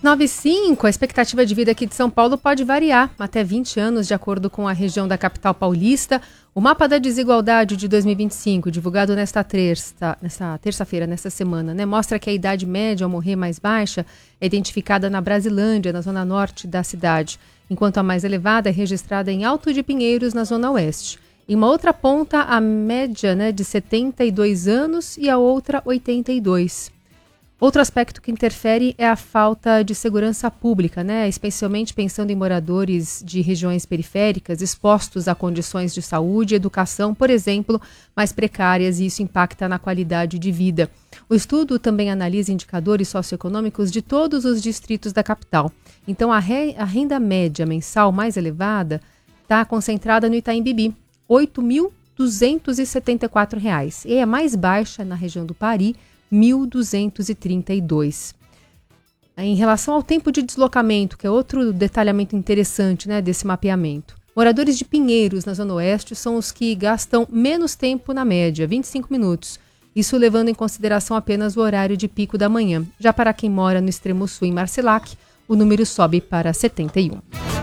9,5, a expectativa de vida aqui de São Paulo pode variar até 20 anos, de acordo com a região da capital paulista. O mapa da desigualdade de 2025, divulgado nesta terça-feira, nesta semana, mostra que a idade média ao morrer mais baixa é identificada na Brasilândia, na zona norte da cidade, enquanto a mais elevada é registrada em Alto de Pinheiros, na zona oeste. Em uma outra ponta, a média de 72 anos e a outra 82. Outro aspecto que interfere é a falta de segurança pública, especialmente pensando em moradores de regiões periféricas expostos a condições de saúde e educação, por exemplo, mais precárias, e isso impacta na qualidade de vida. O estudo também analisa indicadores socioeconômicos de todos os distritos da capital. Então, a renda média mensal mais elevada está concentrada no Itaim Bibi, R$ 8.274, e a mais baixa na região do Pari, 1.232. Em relação ao tempo de deslocamento, que é outro detalhamento interessante desse mapeamento, moradores de Pinheiros, na Zona Oeste, são os que gastam menos tempo na média, 25 minutos. Isso levando em consideração apenas o horário de pico da manhã. Já para quem mora no extremo sul, em Marcilac, o número sobe para 71.